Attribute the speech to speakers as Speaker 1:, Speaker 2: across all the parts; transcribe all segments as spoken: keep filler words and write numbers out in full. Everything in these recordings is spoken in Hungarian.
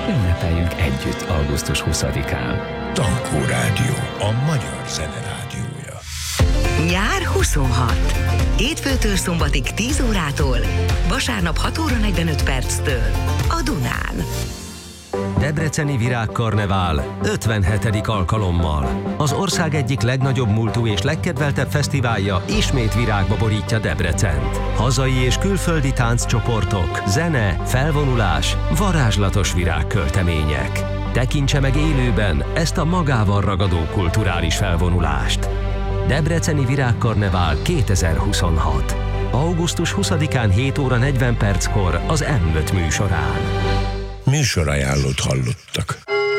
Speaker 1: Ünnepeljünk együtt augusztus huszadikán.
Speaker 2: Tankó Rádió, a magyar zene rádiója.
Speaker 3: Nyár huszonhat. Hétfőtől szombatig tíz órától, vasárnap hat óra negyvenöt perctől a Dunán.
Speaker 4: Debreceni Virágkarnevál ötvenhetedik alkalommal. Az ország egyik legnagyobb múltú és legkedveltebb fesztiválja ismét virágba borítja Debrecent. Hazai és külföldi tánccsoportok, zene, felvonulás, varázslatos virágköltemények. Tekintse meg élőben ezt a magával ragadó kulturális felvonulást. Debreceni Virágkarnevál kétezer-huszonhat. augusztus huszadikán hét óra negyven perckor az em öt műsorán.
Speaker 2: Műsorajánlót hallottak.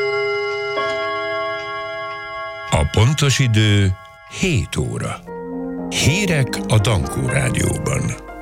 Speaker 2: A pontos idő hét óra. Hírek a Tankó Rádióban.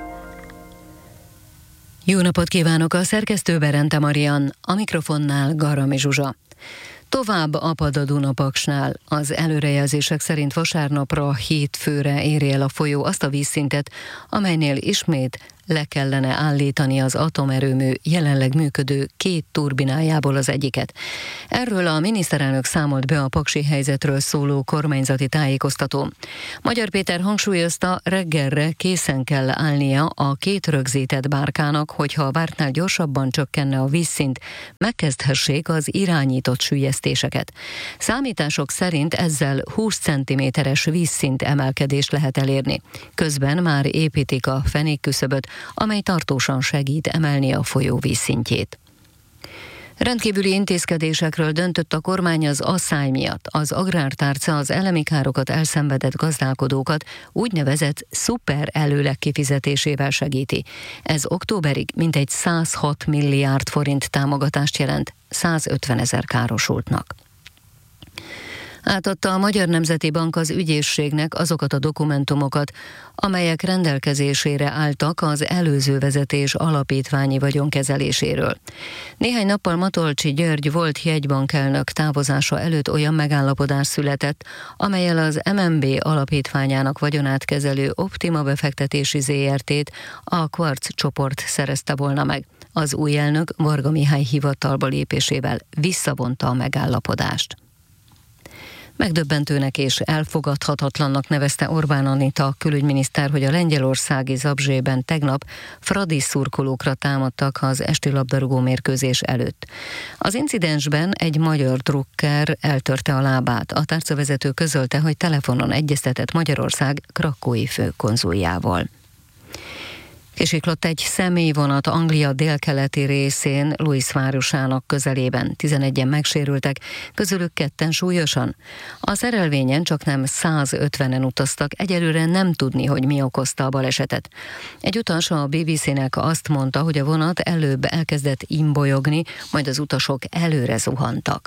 Speaker 5: Jó napot kívánok, a szerkesztő Berente Marian, a mikrofonnál Garami Zsuzsa. Tovább apad a Dunapaksnál. Az előrejelzések szerint vasárnapra hétfőre éri el a folyó azt a vízszintet, amelynél ismét le kellene állítani az atomerőmű jelenleg működő két turbinájából az egyiket. Erről a miniszterelnök számolt be a paksi helyzetről szóló kormányzati tájékoztatón. Magyar Péter hangsúlyozta, reggelre készen kell állnia a két rögzített bárkának, hogyha a vártnál gyorsabban csökkenne a vízszint, megkezdhessék az irányított süllyesztéseket. Számítások szerint ezzel húsz centiméteres vízszint emelkedést lehet elérni. Közben már építik a fenékküszöböt, amely tartósan segít emelni a folyó vízszintjét. Rendkívüli intézkedésekről döntött a kormány az asszály miatt. Az agrártárca az elemi károkat elszenvedett gazdálkodókat úgynevezett szuper előleg kifizetésével segíti. Ez októberig mintegy százhat milliárd forint támogatást jelent százötven ezer károsultnak. Átadta a Magyar Nemzeti Bank az ügyészségnek azokat a dokumentumokat, amelyek rendelkezésére álltak az előző vezetés alapítványi vagyonkezeléséről. Néhány nappal Matolcsy György volt jegybankelnök távozása előtt olyan megállapodás született, amellyel az em en bé alapítványának vagyonát kezelő Optima befektetési zé er té-t a Quartz csoport szerezte volna meg. Az új elnök Varga Mihály hivatalba lépésével visszavonta a megállapodást. Megdöbbentőnek és elfogadhatatlannak nevezte Orbán Anita külügyminiszter, hogy a lengyelországi Zabrzeban tegnap Fradi szurkolókra támadtak az esti labdarúgó mérkőzés előtt. Az incidensben egy magyar drukker eltörte a lábát. A tárcavezető közölte, hogy telefonon egyeztetett Magyarország krakói főkonzuljával. Kisiklott egy személyvonat Anglia délkeleti részén, Lewis városának közelében. tizenegyen megsérültek, közülük ketten súlyosan. A szerelvényen csaknem százötvenen utaztak, egyelőre nem tudni, hogy mi okozta a balesetet. Egy utas a bé bé cé-nek azt mondta, hogy a vonat előbb elkezdett imbolyogni, majd az utasok előre zuhantak.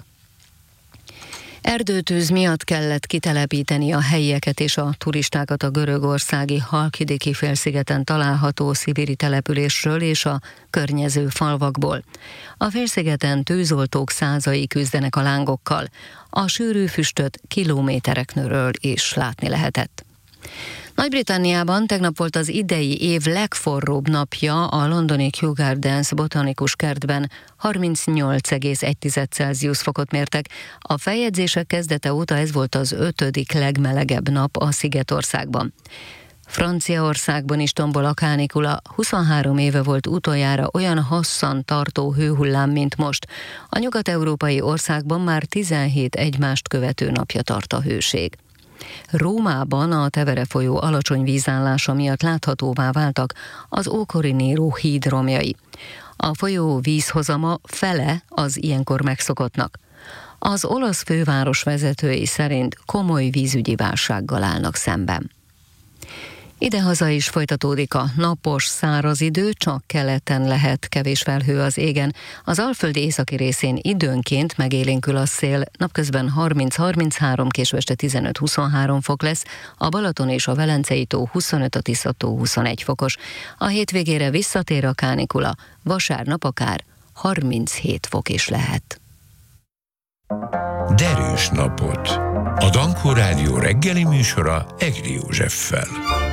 Speaker 5: Erdőtűz miatt kellett kitelepíteni a helyieket és a turistákat a görögországi Halkidiki félszigeten található szibéri településről és a környező falvakból. A félszigeten tűzoltók százai küzdenek a lángokkal. A sűrű füstöt kilométerekről is látni lehetett. Nagy-Britanniában tegnap volt az idei év legforróbb napja a londoni Kew Gardens botanikus kertben, harmincnyolc egész egy Celsius fokot mértek. A feljegyzések kezdete óta ez volt az ötödik legmelegebb nap a Szigetországban. Franciaországban is tombol a kánikula, huszonhárom éve volt utoljára olyan hosszan tartó hőhullám, mint most. A nyugat-európai országban már tizenhét egymást követő napja tart a hőség. Rómában a Tevere folyó alacsony vízállása miatt láthatóvá váltak az ókori Néró híd romjai. A folyó vízhozama fele az ilyenkor megszokottnak. Az olasz főváros vezetői szerint komoly vízügyi válsággal állnak szemben. Idehaza is folytatódik a napos, száraz idő, csak keleten lehet kevés felhő az égen. Az Alföld északi részén időnként megélénkül a szél, napközben harminc-harminchárom, késő este tizenöt-huszonhárom fok lesz, a Balaton és a Velencei tó huszonöt, a Tisza tó huszonegy fokos. A hétvégére visszatér a kánikula, vasárnap akár harminchét fok is lehet.
Speaker 2: Derűs napot! A Tankó Rádió reggeli műsora Egri Józseffel.